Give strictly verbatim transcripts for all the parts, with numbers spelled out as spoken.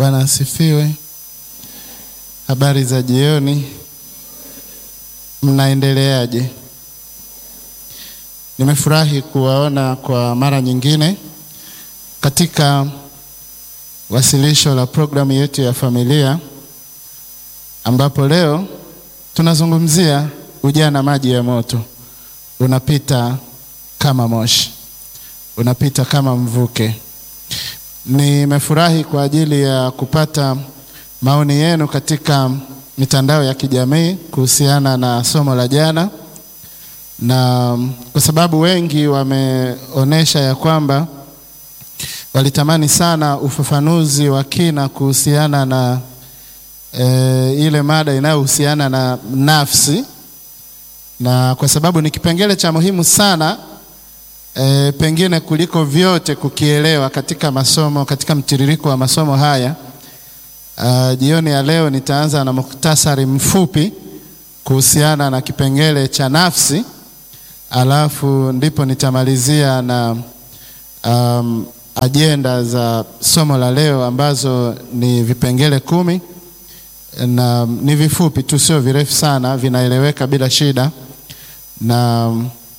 Bwana asifiwe. Habari za jioni. Mnaendeleaje? Nimefurahi kuwaona kwa mara nyingine katika wasilisho la programu yetu ya familia, ambapo leo tunazungumzia ujana maji ya moto. Unapita kama moshi, unapita kama mvuke. Nimefurahi kwa ajili ya kupata maoni yenu katika mitandao ya kijamii kuhusiana na somo la jana, na kwa sababu wengi wameonesha ya kwamba walitamani sana ufafanuzi wa kina kuhusiana na e, ile mada inayohusiana na nafsi, na kwa sababu ni kipengele cha muhimu sana e, pengine kuliko vyote kukielewa katika masomo, katika mtiririko wa masomo haya. Uh, jioni ya leo nitaanza na mukhtasari mfupi kuhusiana na kipengele cha nafsi, alafu ndipo nitamalizia na um, agenda za somo la leo ambazo ni vipengele kumi, na ni vifupi tu, sio virefu sana, vinaeleweka bila shida. Na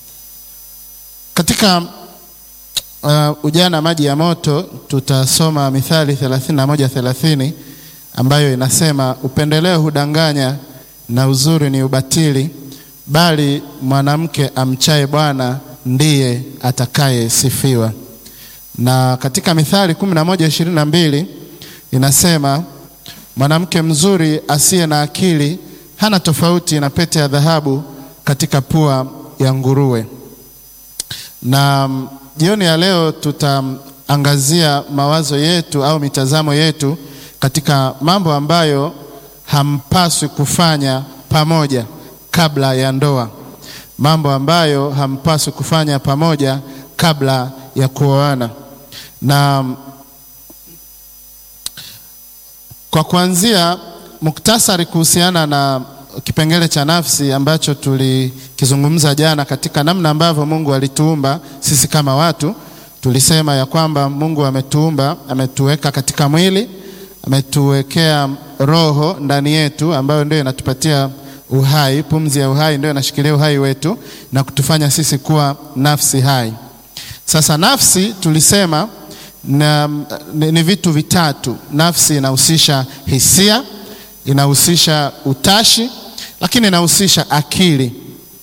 katika uh, ujana maji ya moto tutasoma Mithali thelathini na moja thelathini ambayo inasema, upendeleo hudanganya na uzuri ni ubatili, bali mwanamke amchaye Bwana ndiye atakaye sifiwa. Na katika Mithali kumi na moja ishirini na mbili inasema, mwanamke mzuri asiye na akili hana tofauti na pete ya dhahabu katika pua ya nguruwe. Na jioni ya leo tutaangazia mawazo yetu au mitazamo yetu katika mambo ambayo hampaswi kufanya pamoja kabla ya ndoa. Mambo ambayo hampaswi kufanya pamoja kabla ya kuoana. Na kwa kuanzia muktasari kuhusiana na kipengele cha nafsi ambacho tulikizungumza jana, katika namna ambavyo Mungu alituumba sisi kama watu, tulisema ya kwamba Mungu ametuumba, ametuweka katika mwili, ametuwekea roho ndani yetu ambayo ndio inatupatia uhai, pumzi ya uhai ndio inashikilia uhai wetu na kutufanya sisi kuwa nafsi hai. Sasa nafsi tulisema na, ni, ni vitu vitatu. Nafsi inahusisha hisia, inahusisha utashi, lakini inahusisha akili.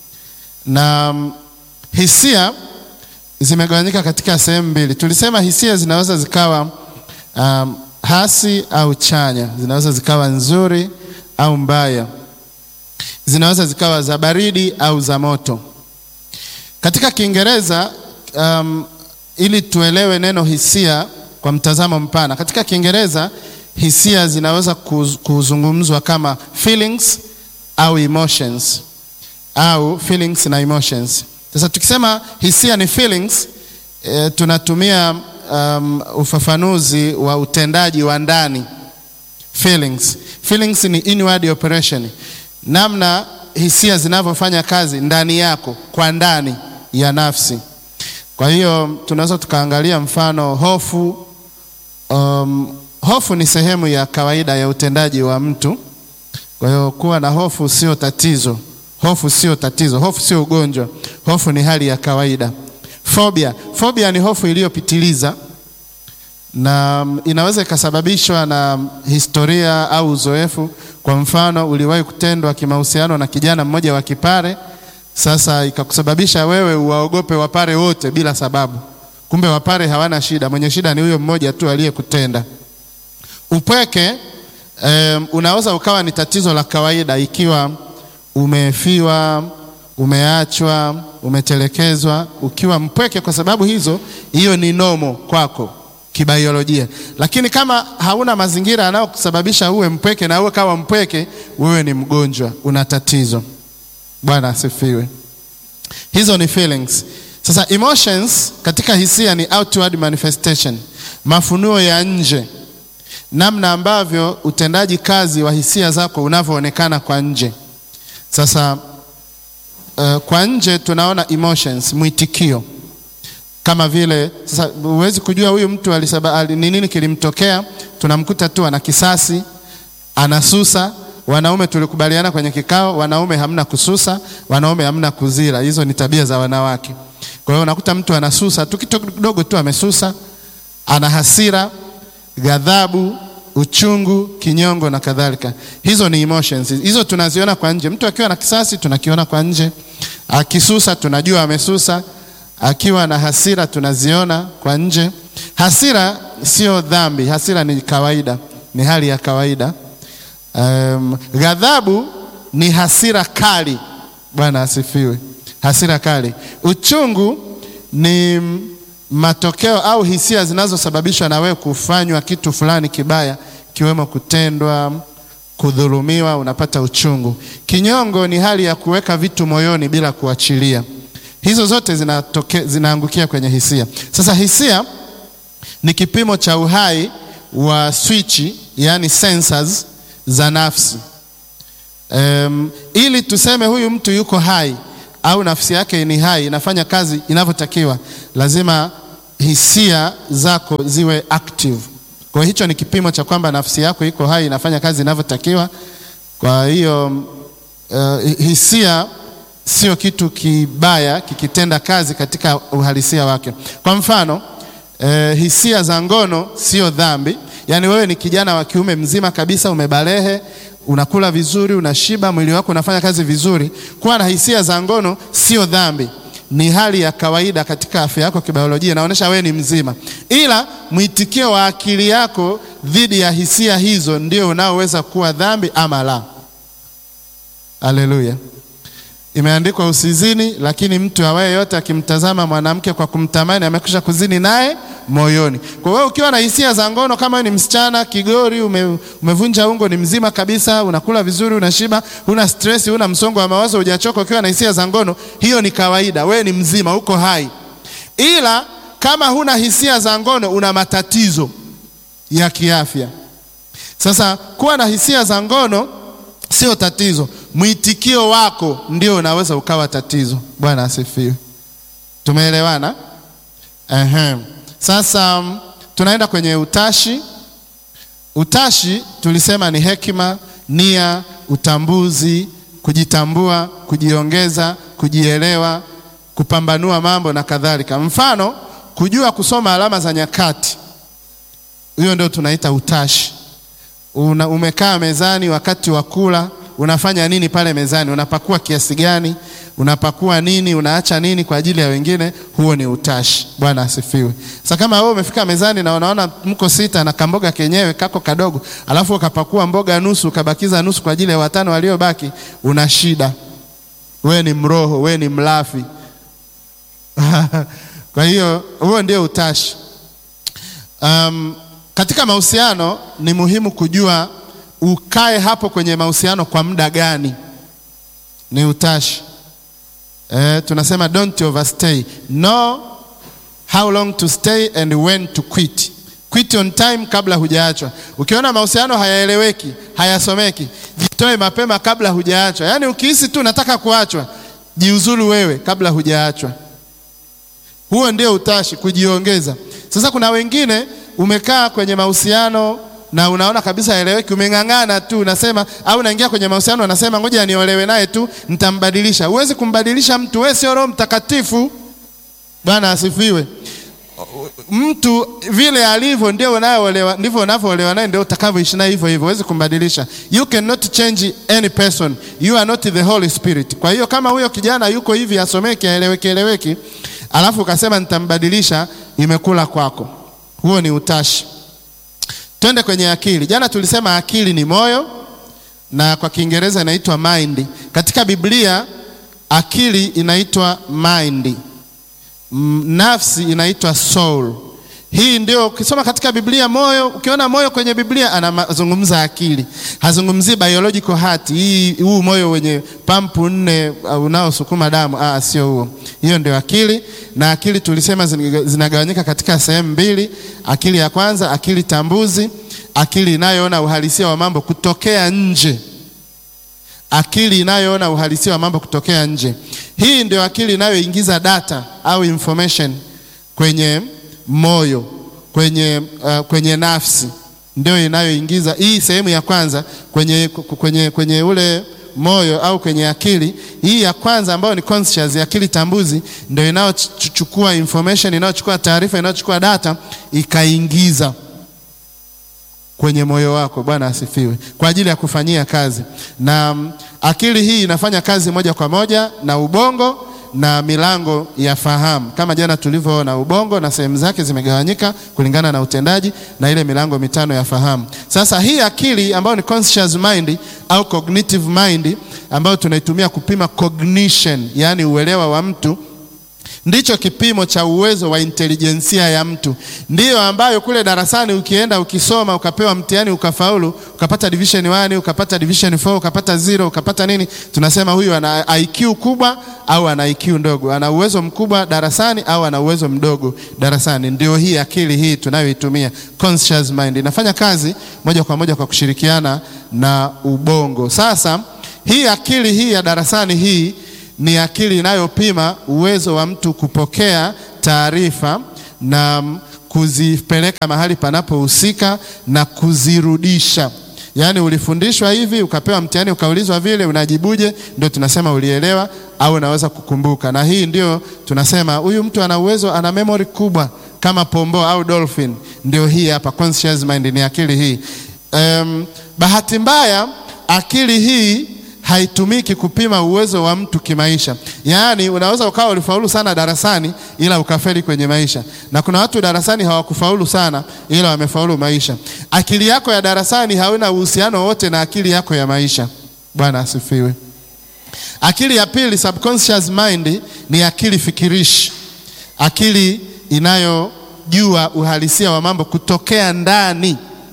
Na hisia zimegawanyika katika sehemu mbili. Tulisema hisia zinaweza zikawa um, hasi au chanya, zinaweza zikawa nzuri au mbaya, zinaweza zikawa za baridi au za moto. Katika Kiingereza, um, ili tuelewe neno hisia kwa mtazamo mpana, katika Kiingereza hisia zinaweza kuzungumzwa kama feelings au emotions, au feelings na emotions. Sasa tukisema hisia ni feelings, e, tunatumia um, ufafanuzi wa utendaji wa ndani. Feelings. Feelings ni inward operation, namna hisia zinavyofanya kazi ndani yako, kwa ndani ya nafsi. Kwa hiyo tunaweza tukaangalia mfano hofu. Um, hofu ni sehemu ya kawaida ya utendaji wa mtu. Kwa hiyo kuwa na hofu sio tatizo. Hofu sio tatizo. Hofu sio ugonjwa. Hofu ni hali ya kawaida. Phobia. Phobia ni hofu iliyopitiliza, na inaweza ikasababishwa na historia au uzoefu. Kwa mfano, uliwahi kutendwa kimahusiano na kijana mmoja wa Kipare, sasa ikakusababisha wewe uwaogope Wapare wote bila sababu. Kumbe Wapare hawana shida, mwenye shida ni huyo mmoja tu aliyekutenda. Upweke um, unaweza ukawa ni tatizo la kawaida ikiwa umefiwa, umeachwa, umetelekezwa. Ukiwa mpweke kwa sababu hizo, hiyo ni nomo kwako kibiolojia. Lakini kama hauna mazingira yanayokusababisha uwe mpweke na uwe kawa mpweke, wewe ni mgonjwa, una tatizo. Bwana asifiwe. Hizo ni feelings. Sasa emotions katika hisia ni outward manifestation, mafunuo ya nje, namna ambavyo utendaji kazi wa hisia zako unavyoonekana kwa nje. Sasa uh, kwa nje tunaona emotions, mwitikio. Kama vile sasa huwezi kujua huyu mtu alisaba ni nini kilimtokea, tunamkuta tu ana kisasi, anasusa. Wanaume tulikubaliana kwenye kikao, wanaume hamna kususa, wanaume hamna kuzira. Hizo ni tabia za wanawake. Kwa hiyo unakuta mtu anasusa tu kidogo tu amesusa, ana hasira, ghadhabu, uchungu, kinyongo na kadhalika. Hizo ni emotions. Hizo tunaziona kwa nje. Mtu akiwa na kisasi tunakiona kwa nje. Akisusa tunajua amesusa. Akiwa na hasira tunaziona kwa nje. Hasira sio dhambi, hasira ni kawaida, ni hali ya kawaida. Um, ghadhabu ni hasira kali. Bwana asifiwe. Hasira kali. Uchungu ni matokeo au hisia zinazosababishwa na wewe kufanywa kitu fulani kibaya, kiwemo kutendwa, kudhulumiwa, unapata uchungu. Kinyongo ni hali ya kuweka vitu moyoni bila kuachilia. Hizo zote zinatoke, zinaangukia kwenye hisia. Sasa hisia ni kipimo cha uhai wa switchi, yani sensors za nafsi. Um, ili tuseme huyu mtu yuko hai au nafsi yake ni hai, inafanya kazi inavyotakiwa, lazima hisia zako ziwe active. Kwa hicho ni kipimo cha kwamba nafsi yako iko hai, inafanya kazi inavyotakiwa. Kwa hiyo uh, hisia sio kitu kibaya kikitenda kazi katika uhalisia wake. Kwa mfano, uh, hisia za ngono sio dhambi. Yaani wewe ni kijana wa kiume mzima kabisa, umebalehe, unakula vizuri, unashiba, mwili wako unafanya kazi vizuri. Kuwa na hisia za ngono sio dhambi. Ni hali ya kawaida katika afya yako kibiolojia, inaonyesha wewe ni mzima. Ila mwitikio wa akili yako dhidi ya hisia hizo ndio unaoweza kuwa dhambi ama la. Haleluya. Imeandikwa usizini, lakini mtu awaye yote akimtazama mwanamke kwa kumtamani amekwisha kuzini naye moyoni. Kwa hiyo ukiwa na hisia za ngono, kama ni msichana kigori, ume, umevunja ungo, ni mzima kabisa, unakula vizuri, unashiba, huna stress, huna msongo wa mawazo, hujachoka, ukiwa na hisia za ngono, hiyo ni kawaida, wewe ni mzima, uko hai. Ila kama huna hisia za ngono, una matatizo ya kiafya. Sasa kuwa na hisia za ngono sio tatizo, mwitikio wako ndio unaweza ukawa tatizo. Bwana asifiwe. Tumeelewana? Ehe. Sasa tunaenda kwenye utashi. Utashi tulisema ni hekima, nia, utambuzi, kujitambua, kujiongeza, kujielewa, kupambanua mambo na kadhalika. Mfano, kujua kusoma alama za nyakati. Hiyo ndio tunaita utashi. Una, umekaa mezani wakati wa kula, unafanya nini pale mezani? Unapakua kiasi gani? Unapakua nini? Unaacha nini kwa ajili ya wengine? Huo ni utashi. Bwana asifiwe. Sasa kama wewe umefika mezani na unaona mko sita na kamboga kenyewe kako kadogo, alafu ukapakua mboga nusu, ukabakiza nusu kwa ajili ya watano waliobaki, una shida. Wewe ni mroho, wewe ni mlafi. Kwa hiyo huo ndio utashi. Um, katika mahusiano ni muhimu kujua ukae hapo kwenye mahusiano kwa muda gani. Ni utashi. Eh, tunasema don't overstay. Know how long to stay and when to quit. Quit on time kabla hujaachwa. Ukiona mahusiano hayaeleweki, hayasomeki, jitoe mapema kabla hujaachwa. Yaani ukihisi tu nataka kuachwa, jiuzulu wewe kabla hujaachwa. Huo ndio utashi, kujiongeza. Sasa kuna wengine umekaa kwenye mahusiano na unaona kabisa haeleweki, umeng'ang'ana tu, unasema au unaingia kwenye mahusiano unasema ngoja niolewe naye tu, nitambadilisha. Huwezi kumbadilisha mtu, wewe sio Roho Mtakatifu. Bwana asifiwe. Mtu vile alivyo ndio unaolewa, ndivyo unavyoolewa naye, ndio utakavyoishi naye hivyo hivyo. Huwezi kumbadilisha. You cannot change any person. You are not the Holy Spirit. Kwa hiyo kama huyo kijana yuko hivi asomeke, aeleweki eleweki, alafu ukasema nitambadilisha, imekula kwako. Huo ni utashi. Twende kwenye akili. Jana tulisema akili ni moyo na kwa Kiingereza inaitwa mind. Katika Biblia akili inaitwa mind. Nafsi inaitwa soul. Hii ndio ukisoma katika Biblia moyo, ukiona moyo kwenye Biblia anazungumza akili. Hazungumzi biological heart. Hii huu moyo wenye pampu nne unaosukuma damu, ah sio huo. Hiyo ndio akili. Na akili tulisema zinagawanyika katika sehemu mbili. Akili ya kwanza, akili tambuzi, akili inayoona uhalisia wa mambo kutokea nje. Akili inayoona uhalisia wa mambo kutokea nje. Hii ndio akili inayoingiza data au information kwenye moyo, kwenye, uh, kwenye nafsi, ndio inayoingiza hii sehemu ya kwanza kwenye, kwenye, kwenye ule moyo au kwenye akili. Hii ya kwanza ambayo ni conscious, akili tambuzi, ndio inayochukua information, inayochukua taarifa, inayochukua data ikaingiza kwenye moyo wako. Bwana asifiwe. Kwa ajili ya kufanyia kazi. Na um, akili hii inafanya kazi moja kwa moja na ubongo na milango ya fahamu. Kama jana tulivyoona, ubongo na sehemu zake zimegawanyika kulingana na utendaji na ile milango mitano ya fahamu. Sasa hii akili ambayo ni conscious mind au cognitive mind ambayo tunaitumia kupima cognition, yani uelewa wa mtu, ndicho kipimo cha uwezo wa intelijensia ya mtu. Ndiyo ambayo kule darasani ukienda ukisoma ukapewa mtihani ukafaulu, ukapata division one, ukapata division four, ukapata zero, ukapata nini, tunasema huyu ana I Q kubwa au ana I Q ndogo, ana uwezo mkubwa darasani au ana uwezo mdogo darasani. Ndio hii akili hii tunayoitumia conscious mind, inafanya kazi moja kwa moja kwa kushirikiana na ubongo. Sasa hii akili hii ya darasani hii ni akili inayopima uwezo wa mtu kupokea taarifa na kuzipeleka mahali panapohusika na kuzirudisha. Yaani ulifundishwa hivi, ukapewa mtihani, ukaulizwa vile, unajibuje, ndio tunasema ulielewa au unaweza kukumbuka. Na hii ndio tunasema huyu mtu ana uwezo, ana memory kubwa kama pombo au dolphin. Ndio hii hapa conscious mind, ni akili hii. Um, bahati mbaya akili hii haitumiki kupima uwezo wa mtu kimaisha. Yaani unaweza ukawa ulifaulu sana darasani ila ukafeli kwenye maisha. Na kuna watu darasani hawakufaulu sana ila wamefaulu maisha. Akili yako ya darasani hauna uhusiano wote na akili yako ya maisha. Bwana asifiwe. Akili ya pili, subconscious mind, ni akili fikirishi. Akili inayojua uhalisia wa mambo kutokea ndani.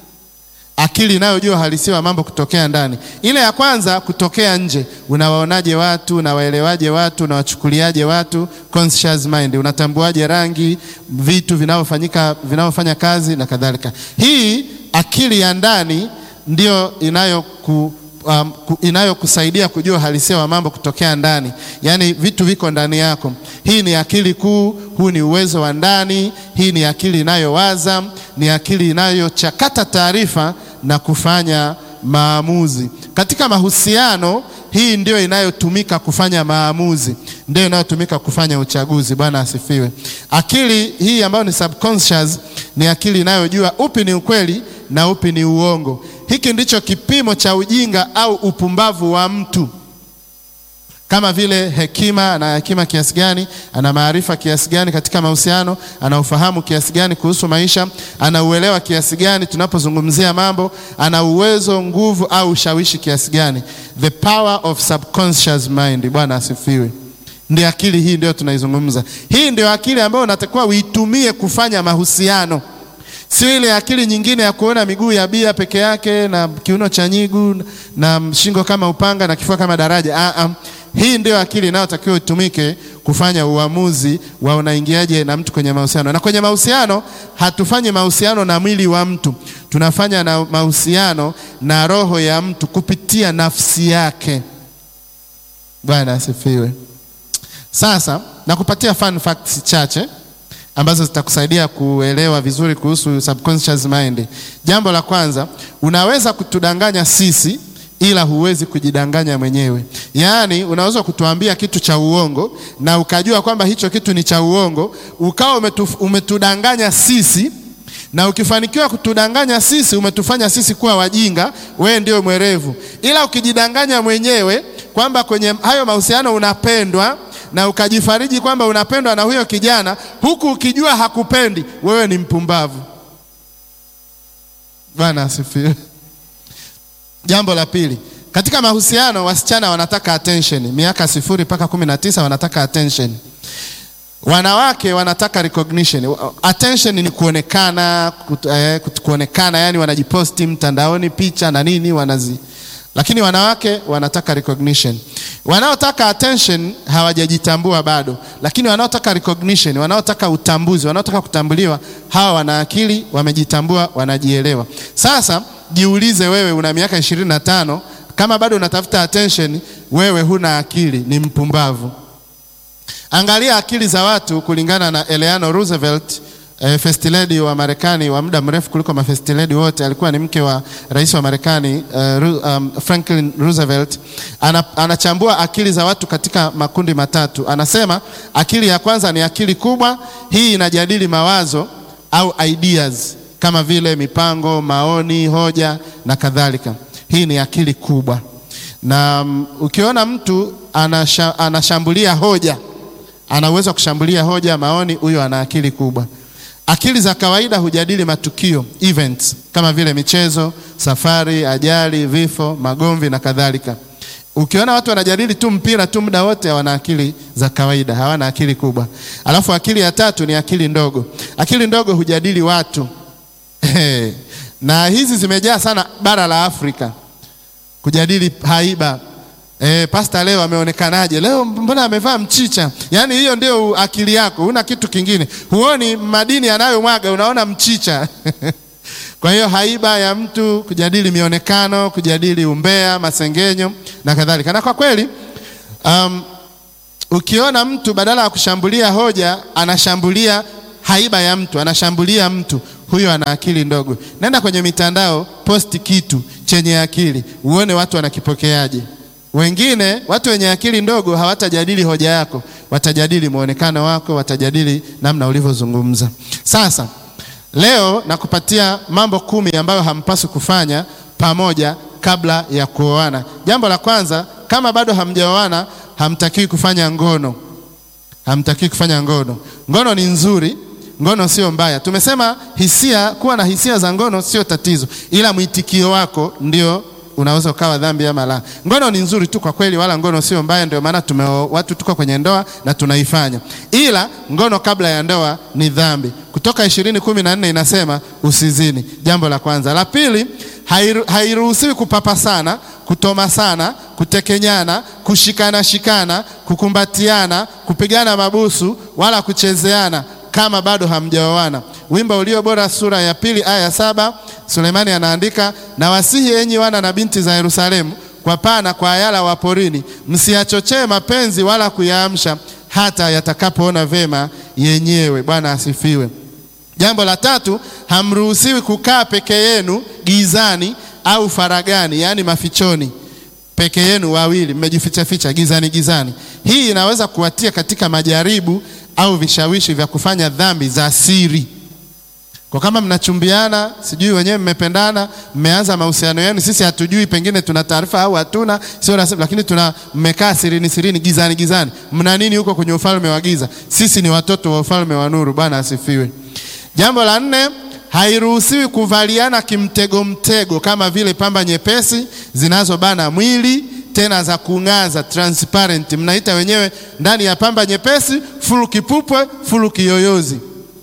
Akili inayojua uhalisia wa mambo kutokea ndani. Ile ya kwanza kutokea nje. Unawaonaje watu, unawaelewaje watu, unawachukuliaje watu, conscious mind. Unatambuaje rangi, vitu vinavyofanyika, vinavyofanya kazi na kadhalika. Hii akili ya ndani ndio inayo ku Um, inayokusaidia kujua uhalisia wa mambo kutokea ndani. Yaani vitu viko ndani yako. Hii ni akili kuu, huu ni uwezo wa ndani, hii ni akili inayowaza, ni akili inayochakata taarifa na kufanya maamuzi. Katika mahusiano, hii ndio inayotumika kufanya maamuzi, ndio inayotumika kufanya uchaguzi. Bwana asifiwe. Akili hii ambayo ni subconscious ni akili inayojua upi ni ukweli na upi ni uongo. Hiki ndicho kipimo cha ujinga au upumbavu wa mtu. Kama vile hekima, ana hekima kiasi gani, ana maarifa kiasi gani katika mahusiano, ana ufahamu kiasi gani kuhusu maisha, ana uelewa kiasi gani tunapozungumzia mambo, ana uwezo, nguvu au ushawishi kiasi gani. The power of subconscious mind. Bwana asifiwe. Ndio akili hii ndio tunaizungumza. Hii ndio akili ambayo unatakiwa uitumie kufanya mahusiano. Sio ile akili nyingine ya kuona miguu ya bia peke yake na kiuno cha nyigu na shingo kama upanga na kifua kama daraja. Ah ah. Hii ndio akili inayotakiwa itumike kufanya uamuzi wa unaingiaje na mtu kwenye mahusiano. Na kwenye mahusiano hatufanyi mahusiano na mwili wa mtu. Tunafanya na mahusiano na roho ya mtu kupitia nafsi yake. Bwana asifiwe. Sasa nakupatia fun facts chache ambazo zitakusaidia kuelewa vizuri kuhusu subconscious mind. Jambo la kwanza, unaweza kutudanganya sisi ila huwezi kujidanganya mwenyewe. Yaani unaweza kutuambia kitu cha uongo na ukajua kwamba hicho kitu ni cha uongo, ukawa umetudanganya sisi, na ukifanikiwa kutudanganya sisi umetufanya sisi kuwa wajinga, wewe ndio mwerevu. Ila ukijidanganya mwenyewe kwamba kwenye hayo mahusiano unapendwa na ukajifariji kwamba unapendwa na huyo kijana, huku ukijua hakupendi, wewe ni mpumbavu. Bwana asifiwe. Jambo la pili, katika mahusiano wasichana wanataka attention. Miaka sifuri mpaka kumi na tisa wanataka attention. Wanawake wanataka recognition. Attention ni kuonekana, kutu, eh, kuonekana, yani wanajiposti mtandaoni picha na nini wanazi. Lakini wanawake wanataka recognition. Wanaotaka attention hawajajitambua bado, lakini wanaotaka recognition, wanaotaka utambuzi, wanaotaka kutambuliwa, hawa wana akili, wamejitambua, wanajielewa. Sasa jiulize wewe, una miaka ishirini na tano, kama bado unatafuta attention, wewe huna akili, ni mpumbavu. Angalia akili za watu kulingana na Eleanor Roosevelt, eh, first lady wa Marekani wa muda mrefu kuliko ma first lady wote. Alikuwa ni mke wa rais wa Marekani uh, um, Franklin Roosevelt. Ana, anachambua akili za watu katika makundi matatu. Anasema akili ya kwanza ni akili kubwa. Hii inajadili mawazo au ideas kama vile mipango, maoni, hoja na kadhalika. Hii ni akili kubwa. Na um, ukiona mtu anasha, anashambulia hoja, ana uwezo kushambulia hoja, maoni, huyo ana akili kubwa. Akili za kawaida hujadili matukio, events, kama vile michezo, safari, ajali, vifo, magomvi na kadhalika. Ukiona watu wanajadili tu mpira tu muda wote, hawana akili za kawaida, hawana akili kubwa. Alafu akili ya tatu ni akili ndogo. Akili ndogo hujadili watu. Na hizi zimejaa sana bara la Afrika. Kujadili haiba. Eh, pastor leo ameonekanaje? Leo mbona amevaa mchicha? Yaani hiyo ndio akili yako, huna kitu kingine. Huoni madini yanayomwaga, unaona mchicha. Kwa hiyo haiba ya mtu, kujadili mionekano, kujadili umbea, masengenyo na kadhalika. Na kwa kweli um, ukiona mtu badala ya kushambulia hoja anashambulia haiba ya mtu, anashambulia mtu, huyo ana akili ndogo. Nenda kwenye mitandao, posti kitu chenye akili, uone watu wanakipokeaje. Wengine, watu wenye akili ndogo hawatajadili hoja yako, watajadili muonekano wako, watajadili namna ulivyozungumza. Sasa leo nakupatia mambo kumi ambayo hampaswi kufanya pamoja kabla ya kuoana. Jambo la kwanza, kama bado hamjaoana, hamtakiwi kufanya ngono. Hamtakiwi kufanya ngono. Ngono ni nzuri, ngono sio mbaya. Tumesema hisia, kuwa na hisia za ngono sio tatizo, ila mwitikio wako ndio unaweza ukawa dhambi ama la. Ngono ni nzuri tu kwa kweli, wala ngono sio mbaya, ndio maana tume watu tuko kwenye ndoa na tunaifanya. Ila ngono kabla ya ndoa ni dhambi. Kutoka ishirini kumi na nne inasema usizini. Jambo la kwanza. La pili, hairu, hairuhusiwi kupapa sana, kutoma sana, kutekenyana, kushikana shikana, kukumbatiana, kupigana mabusu wala kuchezeana kama bado hamjaoana. Wimbo ulio bora sura ya pili aya ya saba, Sulemani anaandika, na wasihi enyi wana na binti za Yerusalemu, kwa pana kwa ayala wa porini, msiachochee mapenzi wala kuyaamsha hata yatakapoona vema yenyewe. Bwana asifiwe. Jambo la tatu, hamruhusiwi kukaa peke yenu gizani au faragani, yani mafichoni. Peke yenu wawili, mmejificha ficha gizani gizani. Hii inaweza kuwatia katika majaribu au vishawishi vya kufanya dhambi za siri. Kwa kama mnachumbiana, sijui wenyewe mmependana, mmeanza mahusiano yenu, sisi hatujui, pengine tuna taarifa au hatuna, sio rasmi, lakini tuna mmekaa sirini sirini gizani gizani. Mna nini huko kwenye ufalme wa giza? Sisi ni watoto wa ufalme wa nuru. Bwana asifiwe. Jambo la nne, hairuhusiwi kuvaliana kimtego mtego kama vile pamba nyepesi zinazobana mwili, tena za kungaza, transparent. Mnaita wenyewe ndani ya pamba nyepesi fulu kipupwe, fulu kiyoyozi.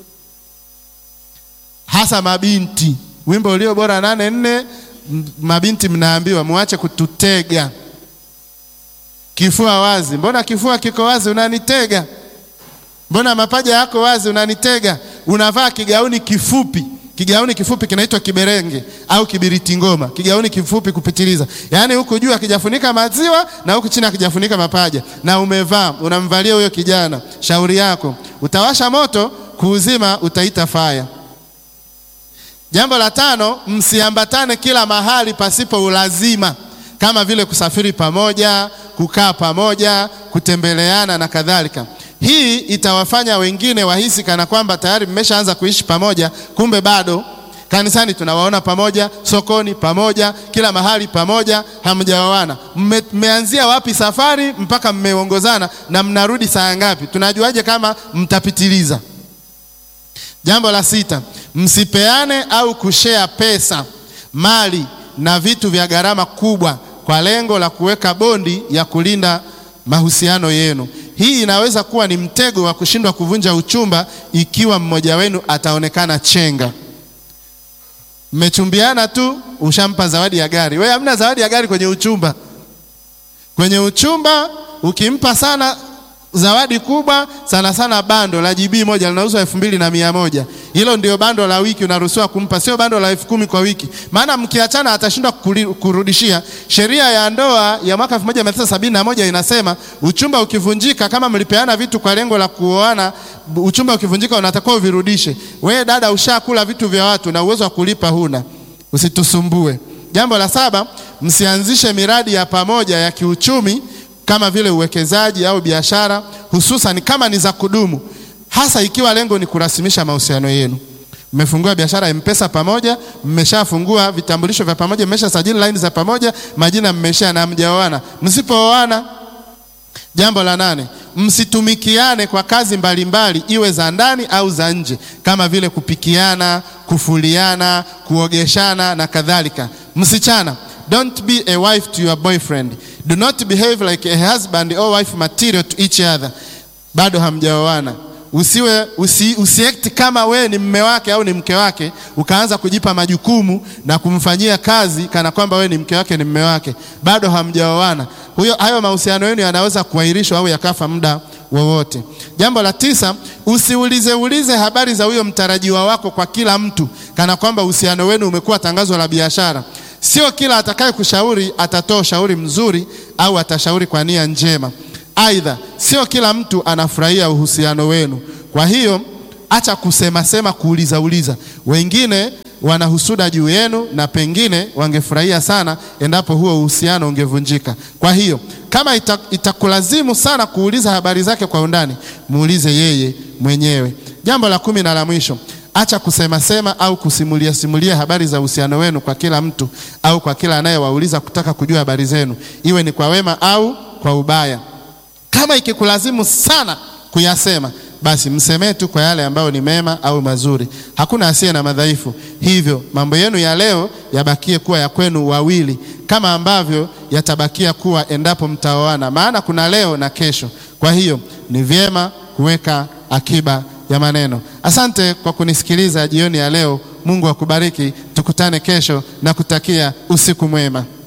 Hasa mabinti. Wimbo ulio bora nane nne, mabinti mnaambiwa muache kututega. Kifua wazi. Mbona kifua kiko wazi unanitega? Mbona mapaja yako wazi unanitega? Unavaa kigauni kifupi. Kigauni kifupi kinaitwa kiberenge au kibiriti ngoma. Kigauni kifupi kupitiliza. Yaani huku juu akijafunika maziwa na huku chini akijafunika mapaja. Na umevaa, unamvalia huyo kijana. Shauri yako. Utawasha moto, kuuzima utaita fire. Jambo la tano, msiambatane kila mahali pasipo ulazima, kama vile kusafiri pamoja, kukaa pamoja, kutembeleana na kadhalika. Hii itawafanya wengine wahisi kana kwamba tayari mmeshaanza kuishi pamoja, kumbe bado. Kanisani tunawaona pamoja, sokoni pamoja, kila mahali pamoja, hamjaoana. Mmeanzia wapi safari mpaka mmeongozana, na mnarudi saa ngapi? Tunajuaje kama mtapitiliza? Jambo la sita, msipeane au kushare pesa, mali na vitu vya gharama kubwa kwa lengo la kuweka bondi ya kulinda mahusiano yenu. Hii inaweza kuwa ni mtego wa kushindwa kuvunja uchumba ikiwa mmoja wenu ataonekana chenga. Mmechumbiana tu, ushampa zawadi ya gari. Wewe hamna zawadi ya gari kwenye uchumba. Kwenye uchumba ukimpa sana Zawadi kubwa sana sana bando la G B moja linauzwa elfu mbili na mia moja. Hilo ndio bando la wiki unaruhusiwa kumpa, sio bando la elfu kumi kwa wiki. Maana mkiachana atashindwa kurudishia. Sheria ya ndoa ya mwaka elfu moja mia tisa sabini na moja inasema uchumba ukivunjika, kama mlipeana vitu kwa lengo la kuoana, uchumba ukivunjika unatakiwa uvirudishe. Wewe dada ushakula vitu vya watu na uwezo wa kulipa huna. Usitusumbue. Jambo la saba, msianzishe miradi ya pamoja ya kiuchumi kama vile uwekezaji au biashara, hususan kama ni za kudumu, hasa ikiwa lengo ni kurasimisha mahusiano yenu. Mmefungua biashara M-Pesa pamoja, mmeshafungua vitambulisho vya pamoja, mmeshasajili line za pamoja, majina mmesha na mjaoana. Msipooana. Jambo la nane, msitumikiane kwa kazi mbalimbali mbali, iwe za ndani au za nje, kama vile kupikiana, kufuliana, kuogeshana na kadhalika. Msichana, don't be a wife to your boyfriend. Do not behave like a husband or wife material to each other. Bado hamjaoana. Usiwe usi, usiact kama we ni mume wake au ni mke wake, ukaanza kujipa majukumu na kumfanyia kazi kana kwamba we ni mke wake, ni mume wake. Bado hamjaoana. Huyo hayo mahusiano yenu yanaweza kuahirishwa au yakafa muda wowote. Jambo la tisa, usiulize ulize habari za huyo mtarajiwa wako kwa kila mtu kana kwamba uhusiano wenu umekuwa tangazo la biashara. Sio kila atakaye kushauri atatoa ushauri mzuri au atashauri kwa nia njema. Aidha, sio kila mtu anafurahia uhusiano wenu. Kwa hiyo, acha kusema sema, kuuliza uliza. Wengine wanahusuda juu yenu na pengine wangefurahia sana endapo huo uhusiano ungevunjika. Kwa hiyo, kama itakulazimu sana kuuliza habari zake kwa undani, muulize yeye mwenyewe. Jambo la kumi na la mwisho, acha kusema sema au kusimulia simulia habari za uhusiano wenu kwa kila mtu au kwa kila anayewauliza kutaka kujua habari zenu, iwe ni kwa wema au kwa ubaya. Kama ikikulazimu sana kuyasema, basi msemee tu kwa yale ambayo ni mema au mazuri. Hakuna asiye na madhaifu. Hivyo mambo yenu ya leo yabakie kuwa ya kwenu wawili, kama ambavyo yatabakia kuwa endapo mtaoana, maana kuna leo na kesho. Kwa hiyo ni vyema kuweka akiba ya maneno. Asante kwa kunisikiliza jioni ya leo. Mungu akubariki. Tukutane kesho na kutakia usiku mwema.